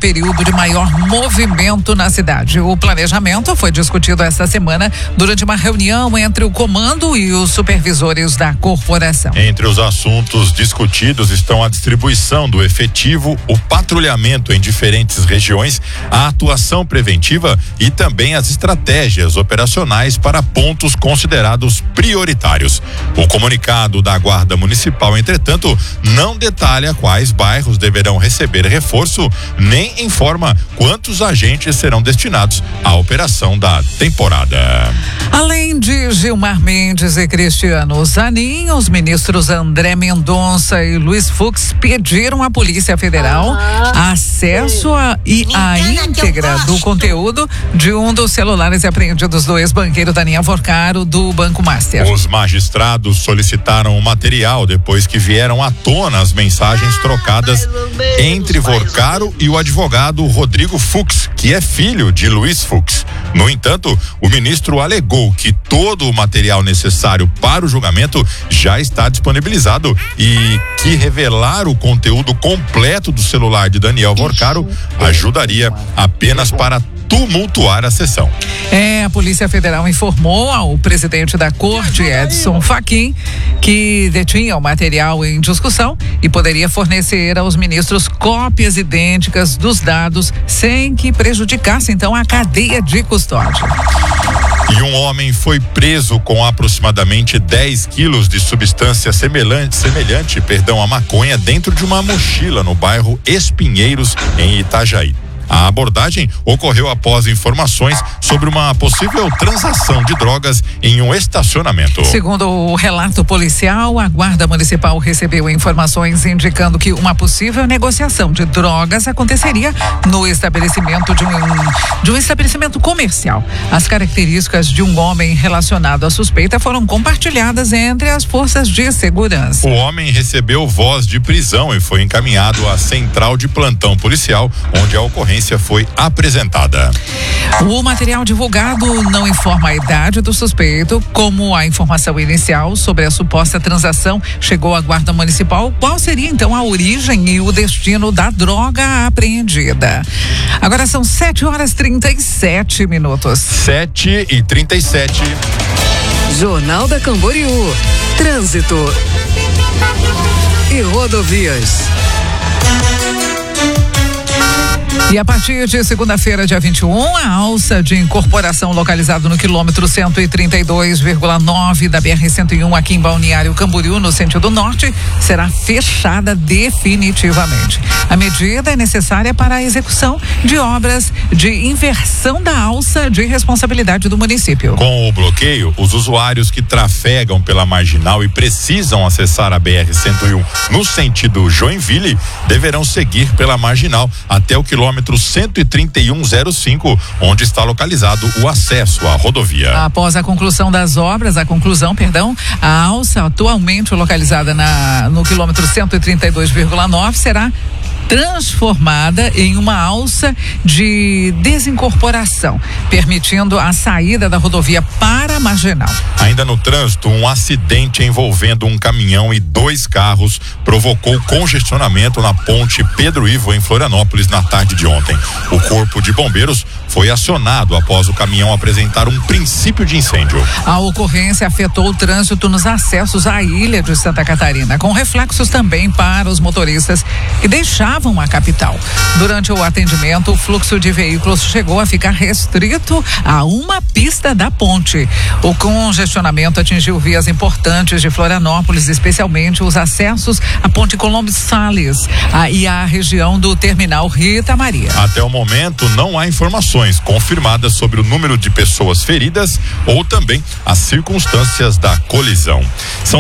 período de maior movimento na cidade. O planejamento foi discutido esta semana durante uma reunião entre o comando e os supervisores da corporação. Entre os assuntos discutidos estão a distribuição do efetivo, o patrulhamento em diferentes regiões, a atuação preventiva e também as estratégias operacionais para pontos considerados prioritários. O comunicado da Guarda Municipal, entretanto, não detalha quais bairros deverão receber reforço, nem informa quantos agentes serão destinados à operação da temporada. Além de Gilmar Mendes e Cristiano Zanin, os ministros André Mendonça e Luiz Fux pediram à Polícia Federal acesso à íntegra do conteúdo de um dos celulares apreendidos do ex-banqueiro Daniel Vorcaro do Banco Master. Os magistrados solicitaram o material depois que vieram à tona as mensagens trocadas entre Vorcaro e o advogado Rodrigo Fux, que é filho de Luiz Fux. No entanto, o ministro alegou que todo o material necessário para o julgamento já está disponibilizado e que revelar o conteúdo completo do celular de Daniel Vorcaro ajudaria apenas para tumultuar a sessão. A Polícia Federal informou ao presidente da corte, Edson Fachin, que detinha o material em discussão e poderia fornecer aos ministros cópias idênticas dos dados sem que prejudicasse então a cadeia de custódia. E um homem foi preso com aproximadamente 10 quilos de substância semelhante à maconha dentro de uma mochila no bairro Espinheiros, em Itajaí. A abordagem ocorreu após informações sobre uma possível transação de drogas em um estacionamento. Segundo o relato policial, a Guarda Municipal recebeu informações indicando que uma possível negociação de drogas aconteceria no estabelecimento de um estabelecimento comercial. As características de um homem relacionado à suspeita foram compartilhadas entre as forças de segurança. O homem recebeu voz de prisão e foi encaminhado à central de plantão policial, onde a ocorrência foi apresentada. O material divulgado não informa a idade do suspeito, como a informação inicial sobre a suposta transação chegou à Guarda Municipal. Qual seria então a origem e o destino da droga apreendida? Agora são 7h37. 7h37. Jornal da Camboriú. Trânsito e rodovias. E a partir de segunda-feira, dia 21, a alça de incorporação localizada no quilômetro 132,9 da BR-101 aqui em Balneário Camboriú, no sentido norte, será fechada definitivamente. A medida é necessária para a execução de obras de inversão da alça de responsabilidade do município. Com o bloqueio, os usuários que trafegam pela marginal e precisam acessar a BR-101 no sentido Joinville deverão seguir pela marginal até o quilômetro 131,05, onde está localizado o acesso à rodovia. Após a conclusão das obras, a alça atualmente localizada no quilômetro 132,9 será transformada em uma alça de desincorporação, permitindo a saída da rodovia para a marginal. Ainda no trânsito, um acidente envolvendo um caminhão e 2 carros provocou congestionamento na ponte Pedro Ivo, em Florianópolis, na tarde de ontem. O corpo de bombeiros foi acionado após o caminhão apresentar um princípio de incêndio. A ocorrência afetou o trânsito nos acessos à ilha de Santa Catarina, com reflexos também para os motoristas que deixavam a capital. Durante o atendimento, o fluxo de veículos chegou a ficar restrito a uma pista da ponte. O congestionamento atingiu vias importantes de Florianópolis, especialmente os acessos à Ponte Colombo Salles e à região do terminal Rita Maria. Até o momento, não há informações confirmadas sobre o número de pessoas feridas ou também as circunstâncias da colisão. São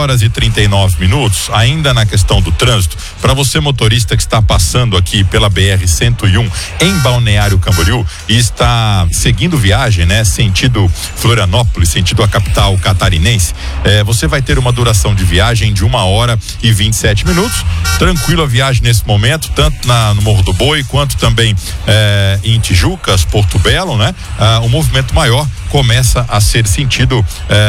7h39. Ainda na questão do trânsito, para você motorista que está passando aqui pela BR-101 em Balneário Camboriú e está seguindo viagem, né? Sentido Florianópolis, sentido a capital catarinense, você vai ter uma duração de viagem de 1h27. Tranquilo a viagem nesse momento, tanto no Morro do Boi quanto também em Tijucas, Porto Belo, né? O movimento maior começa a ser sentido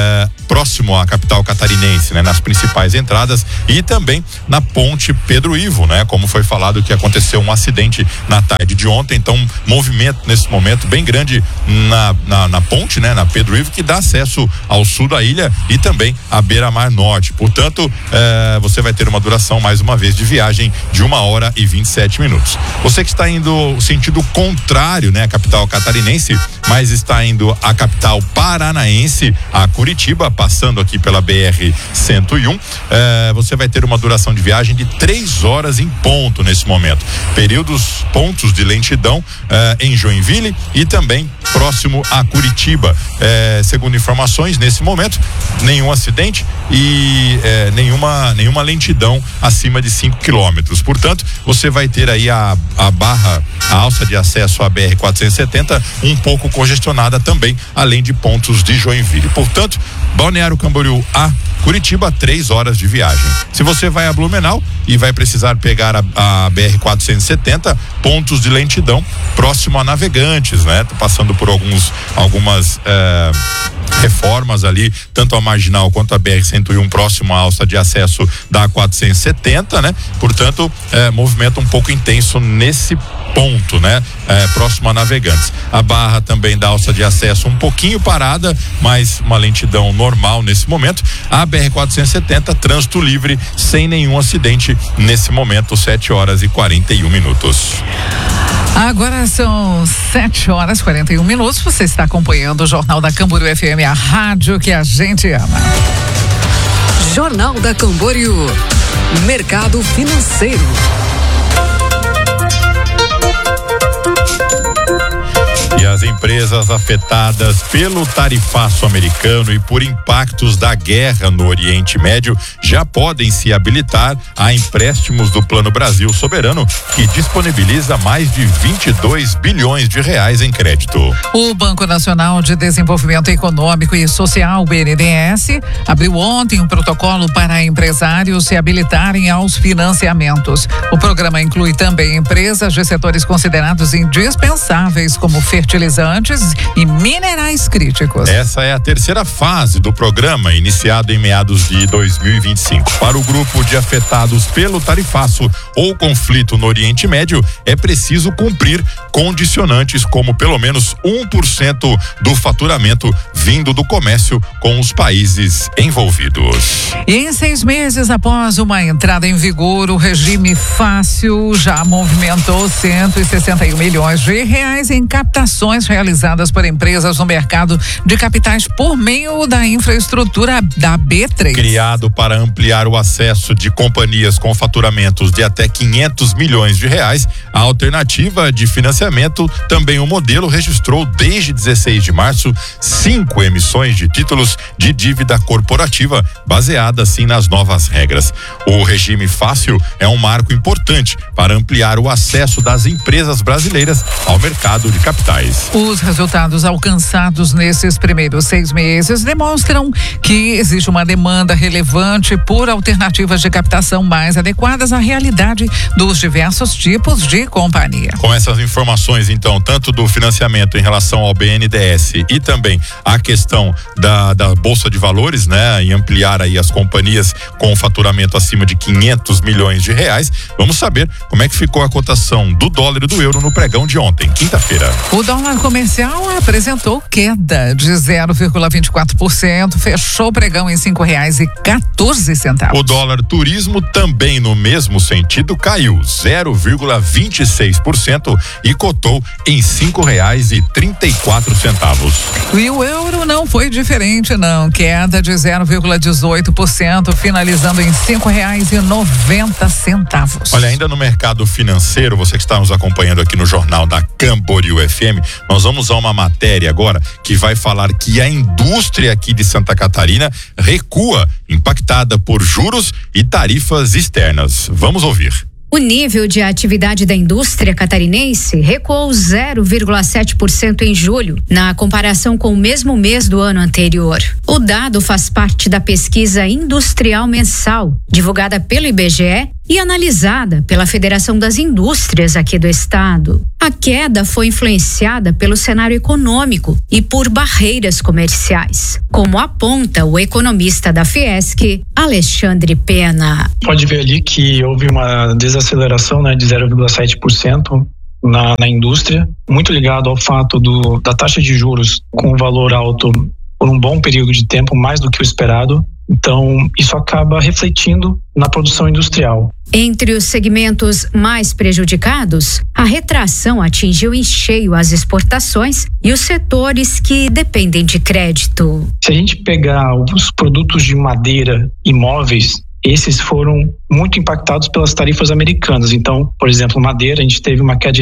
próximo à capital catarinense, né? Nas principais entradas e também na ponte Pedro Ivo, né? Como foi falado que aconteceu um acidente na tarde de ontem, então movimento nesse momento bem grande na ponte, né? Na Pedro Ivo, que dá acesso ao sul da ilha e também à beira-mar norte. Portanto, você vai ter uma duração, mais uma vez, de viagem de 1h27. Você que está indo sentido contrário, né? A capital catarinense, mas está indo à capital paranaense, a Curitiba, passando aqui pela BR-101, você vai ter uma duração de viagem de 3 horas em ponto nesse momento. Pontos de lentidão em Joinville e também próximo a Curitiba. Segundo informações, nesse momento, nenhum acidente e nenhuma lentidão acima de 5 quilômetros. Portanto, você vai ter aí a alça de acesso à BR-470 um pouco congestionada também, além de pontos de Joinville. Portanto, Balneário Camboriú a Curitiba, 3 horas de viagem. Se você vai a Blumenau e vai precisar pegar a BR-470, pontos de lentidão próximo a Navegantes, né? Passando por algumas reformas ali, tanto a Marginal quanto a BR-101 próximo à alça de acesso da 470, né? Portanto, movimento um pouco intenso nesse ponto, né? Próximo a Navegantes. A Barra também da alça de acesso um pouquinho parada, mas uma lentidão normal nesse momento. A BR-470, trânsito livre, sem nenhum acidente nesse momento, 7h41. Agora são 7h41. Você está acompanhando o Jornal da Camboriú FM, a rádio que a gente ama. Jornal da Camboriú, mercado financeiro. E as empresas afetadas pelo tarifaço americano e por impactos da guerra no Oriente Médio já podem se habilitar a empréstimos do Plano Brasil Soberano, que disponibiliza mais de 22 bilhões de reais em crédito. O Banco Nacional de Desenvolvimento Econômico e Social, BNDES, abriu ontem um protocolo para empresários se habilitarem aos financiamentos. O programa inclui também empresas de setores considerados indispensáveis, como fertilizantes e minerais críticos. Essa é a terceira fase do programa, iniciado em meados de 2025. Para o grupo de afetados pelo tarifaço ou conflito no Oriente Médio, é preciso cumprir condicionantes como pelo menos 1% do faturamento vindo do comércio com os países envolvidos. E em 6 meses após uma entrada em vigor, o regime fácil já movimentou 161 milhões de reais em captações realizadas por empresas no mercado de capitais por meio da infraestrutura da B3. Criado para ampliar o acesso de companhias com faturamentos de até 500 milhões de reais, a alternativa de financiamento, também o modelo, registrou desde 16 de março 5 emissões de títulos de dívida corporativa, baseada assim nas novas regras. O regime fácil é um marco importante para ampliar o acesso das empresas brasileiras ao mercado de capitais. Os resultados alcançados nesses primeiros 6 meses demonstram que existe uma demanda relevante por alternativas de captação mais adequadas à realidade dos diversos tipos de companhia. Com essas informações, então, tanto do financiamento em relação ao BNDES e também a questão da Bolsa de Valores, né, e ampliar aí as companhias com faturamento acima de 500 milhões de reais, vamos saber como é que ficou a cotação do dólar e do euro no pregão de ontem, quinta-feira. O dólar comercial apresentou queda de 0,24%, fechou o pregão em R$5,14. O dólar turismo também no mesmo sentido caiu 0,26% e cotou em R$5,34. E o euro não foi diferente, não, queda de 0,18%, finalizando em R$5,90. Olha, ainda no mercado financeiro, você que está nos acompanhando aqui no Jornal da Camboriú FM, nós vamos a uma matéria agora que vai falar que a indústria aqui de Santa Catarina recua, impactada por juros e tarifas externas. Vamos ouvir. O nível de atividade da indústria catarinense recuou 0,7% em julho, na comparação com o mesmo mês do ano anterior. O dado faz parte da pesquisa industrial mensal, divulgada pelo IBGE, e analisada pela Federação das Indústrias aqui do estado. A queda foi influenciada pelo cenário econômico e por barreiras comerciais, como aponta o economista da Fiesc, Alexandre Pena. Pode ver ali que houve uma desaceleração, de 0,7% na indústria, muito ligado ao fato da taxa de juros com valor alto por um bom período de tempo, mais do que o esperado. Então, isso acaba refletindo na produção industrial. Entre os segmentos mais prejudicados, a retração atingiu em cheio as exportações e os setores que dependem de crédito. Se a gente pegar os produtos de madeira e móveis, esses foram muito impactados pelas tarifas americanas. Então, por exemplo, madeira, a gente teve uma queda de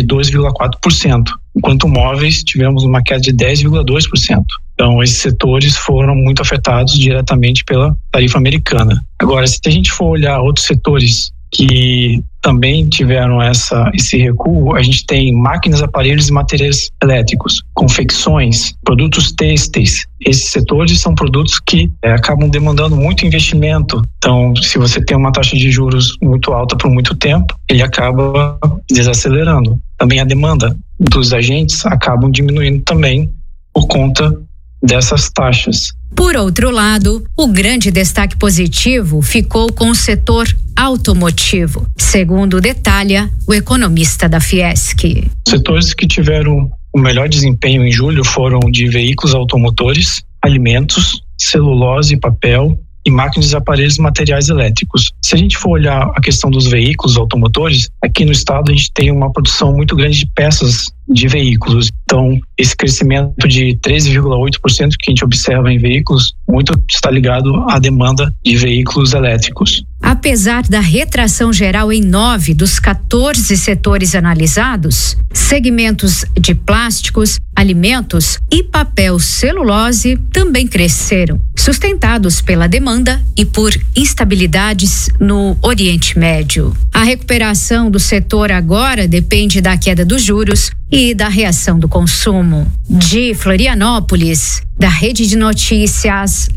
2,4%, enquanto móveis tivemos uma queda de 10,2%. Então, esses setores foram muito afetados diretamente pela tarifa americana. Agora, se a gente for olhar outros setores que também tiveram esse recuo, a gente tem máquinas, aparelhos e materiais elétricos, confecções, produtos têxteis. Esses setores são produtos que acabam demandando muito investimento. Então, se você tem uma taxa de juros muito alta por muito tempo, ele acaba desacelerando. Também a demanda dos agentes acabam diminuindo também por conta dessas taxas. Por outro lado, o grande destaque positivo ficou com o setor automotivo, segundo detalha o economista da Fiesc. Os setores que tiveram o melhor desempenho em julho foram de veículos automotores, alimentos, celulose e papel e máquinas, aparelhos e materiais elétricos. Se a gente for olhar a questão dos veículos automotores, aqui no estado a gente tem uma produção muito grande de peças de veículos. Então, esse crescimento de 13,8% que a gente observa em veículos, muito está ligado à demanda de veículos elétricos. Apesar da retração geral em 9 dos 14 setores analisados, segmentos de plásticos, alimentos e papel celulose também cresceram, sustentados pela demanda e por instabilidades no Oriente Médio. A recuperação do setor agora depende da queda dos juros e da reação do consumo. De Florianópolis, da Rede de Notícias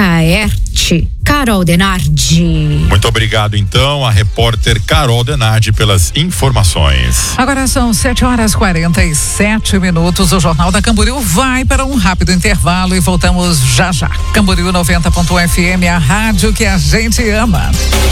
Acaerte, Carol Denardi. Muito obrigado, então, a repórter Carol Denardi pelas informações. Agora são 7h47. O Jornal da Camboriú vai para um rápido intervalo e voltamos já já. Camboriú 90.1 FM, a rádio que a gente ama.